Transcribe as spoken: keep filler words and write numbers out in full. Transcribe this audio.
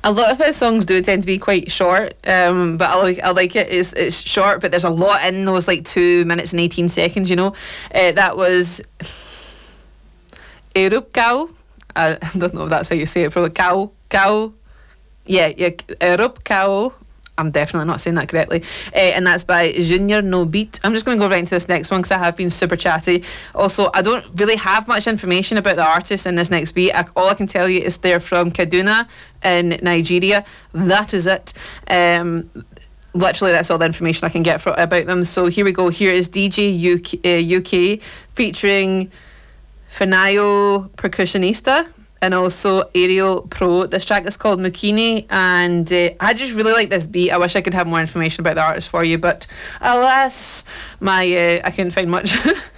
A lot of his songs do tend to be quite short, um, but I like I like it. It's it's short, but there's a lot in those like two minutes and eighteen seconds. You know, uh, that was Erup Cow. I don't know if that's how you say it. Probably cow cow. Yeah, yeah. Erup Cow. I'm definitely not saying that correctly. Uh, and that's by Junior No Beat. I'm just going to go right into this next one because I have been super chatty. Also, I don't really have much information about the artist in this next beat. I, all I can tell you is they're from Kaduna in Nigeria. That is it. Um, literally, that's all the information I can get for, about them. So here we go. Here is D J U K, uh, U K featuring Finayo Percussionista and also Aerial Pro. This track is called Mukini, and uh, I just really like this beat. I wish I could have more information about the artist for you, but alas, my uh, I couldn't find much.